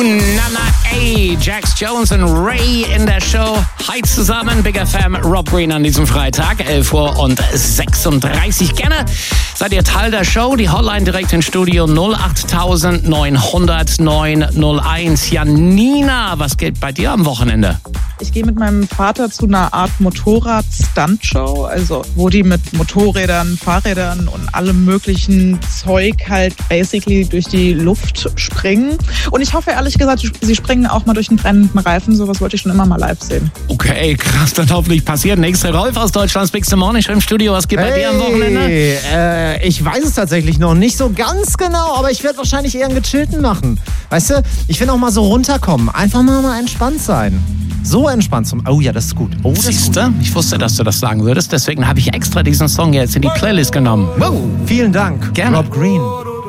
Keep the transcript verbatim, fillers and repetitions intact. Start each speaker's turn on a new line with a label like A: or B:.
A: Nana A, Jax Jones und Ray in der Show. Hi zusammen, Big F M, Rob Green an diesem Freitag, elf Uhr sechsunddreißig. Gerne seid ihr Teil der Show. Die Hotline direkt ins Studio null acht neun null null neun null eins. Janina, was geht bei dir am Wochenende?
B: Ich gehe mit meinem Vater zu einer Art Motorrad-Stunt-Show, also wo die mit Motorrädern, Fahrrädern und allem möglichen Zeug halt basically durch die Luft springen. Und ich hoffe ehrlich gesagt, sie springen auch mal durch einen brennenden Reifen. Sowas wollte ich schon immer mal live sehen.
A: Okay, krass, dann hoffentlich passiert. Nächster Rolf aus Deutschlands Big Morning Show im Studio. Was geht bei
C: hey,
A: dir am Wochenende?
C: Äh, ich weiß es tatsächlich noch nicht so ganz genau, aber ich werde wahrscheinlich eher einen gechillten machen. Weißt du, ich will auch mal so runterkommen. Einfach mal, mal entspannt sein. So entspannt zum... Oh ja, das ist gut. Oh, das
A: Siehst du? Ich wusste, dass du das sagen würdest. Deswegen habe ich extra diesen Song jetzt in die Playlist genommen.
C: Wow. Vielen Dank.
A: Gerne.
C: Rob Green.